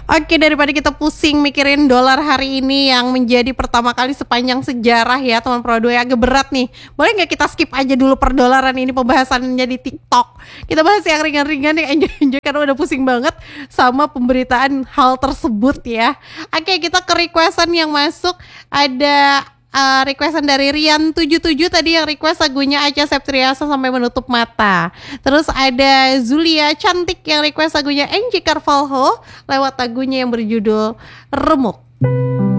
Oke, daripada kita pusing mikirin dolar hari ini yang menjadi pertama kali sepanjang sejarah ya teman Pro 2 agak berat nih. Boleh nggak kita skip aja dulu perdolaran ini pembahasannya di TikTok. Kita bahas yang ringan-ringan yang enjoy-enjoy karena udah pusing banget sama pemberitaan hal tersebut ya. Oke, kita ke requestan yang masuk. Ada requestan dari Rian77 tadi yang request lagunya Acha Septriasa Sampai Menutup Mata. Terus ada Zulia Cantik yang request lagunya Angie Carvalho lewat lagunya yang berjudul Remuk.